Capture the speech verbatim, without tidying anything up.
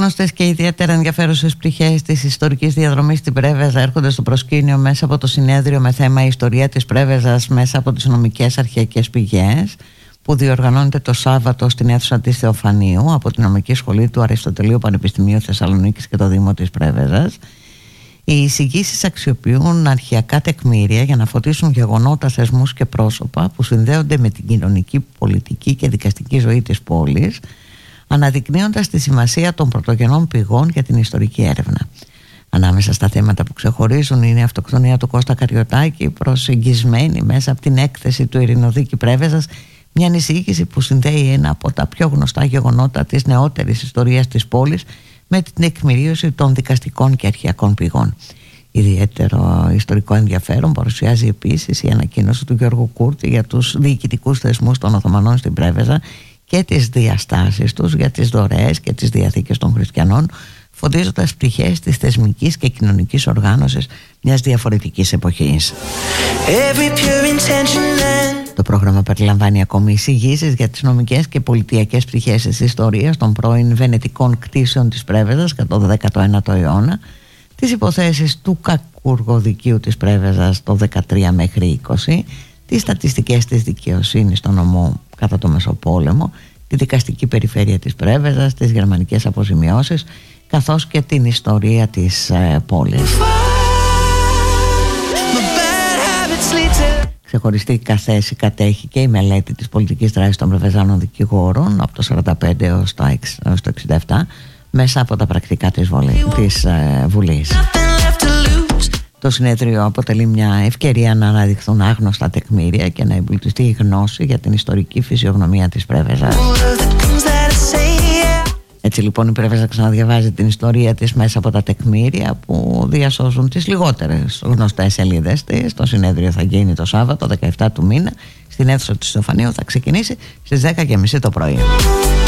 άγνωστες και ιδιαίτερα ενδιαφέρουσες πτυχές της ιστορικής διαδρομής στην Πρέβεζα έρχονται στο προσκήνιο μέσα από το συνέδριο με θέμα «Η ιστορία της Πρέβεζας μέσα από τις νομικές αρχαιακές πηγές», που διοργανώνεται το Σάββατο στην αίθουσα της Θεοφανίου από την Νομική Σχολή του Αριστοτελείου Πανεπιστημίου Θεσσαλονίκης και το Δήμο της Πρέβεζας. Οι εισηγήσεις αξιοποιούν αρχαιακά τεκμήρια για να φωτίσουν γεγονότα, θεσμούς και πρόσωπα που συνδέονται με την κοινωνική, πολιτική και δικαστική ζωή της πόλης, αναδεικνύοντας τη σημασία των πρωτογενών πηγών για την ιστορική έρευνα. Ανάμεσα στα θέματα που ξεχωρίζουν είναι η αυτοκτονία του Κώστα Καριωτάκη, προσεγγισμένη μέσα από την έκθεση του Ειρηνοδίκη Πρέβεζας, μια εισήγηση που συνδέει ένα από τα πιο γνωστά γεγονότα της νεότερης ιστορίας της πόλης με την εκμηρίωση των δικαστικών και αρχαιακών πηγών. Ιδιαίτερο ιστορικό ενδιαφέρον παρουσιάζει επίσης η ανακοίνωση του Γιώργου Κούρτη για τους διοικητικούς θεσμούς των Οθωμανών στην Πρέβεζα και τις διαστάσεις τους για τις δωρεές και τις διαθήκες των χριστιανών, φωτίζοντας πτυχές της θεσμικής και κοινωνικής οργάνωσης μιας διαφορετικής εποχής. Το πρόγραμμα περιλαμβάνει ακόμη εισηγήσεις για τις νομικές και πολιτιακές πτυχές της ιστορίας των πρώην βενετικών κτήσεων της Πρέβεζας κατά το δέκατο ένατο αιώνα, τις υποθέσεις του κακουργοδικείου της Πρέβεζας το δεκατρία μέχρι είκοσι, τις στατιστικές της δικαιοσύνης στον νομό κατά το Μεσοπόλεμο, τη δικαστική περιφέρεια της Πρέβεζας, τις γερμανικές αποζημιώσεις, καθώς και την ιστορία της ε, πόλης. Ξεχωριστή θέση κατέχει και η μελέτη της πολιτικής δράσης των Πρεβεζάνων δικηγόρων από το σαράντα πέντε έως το εξήντα επτά μέσα από τα πρακτικά της, βολή, της ε, Βουλής. Το συνέδριο αποτελεί μια ευκαιρία να αναδειχθούν άγνωστα τεκμήρια και να εμπλουτιστεί η γνώση για την ιστορική φυσιογνωμία της Πρέβεζας. Έτσι λοιπόν η Πρέβεζα ξαναδιαβάζει την ιστορία της μέσα από τα τεκμήρια που διασώζουν τις λιγότερες γνωστές σελίδες της. Το συνέδριο θα γίνει το Σάββατο δεκαεπτά του μήνα στην αίθουσα της Θεοφανίου, θα ξεκινήσει στις δέκα και μισή το πρωί.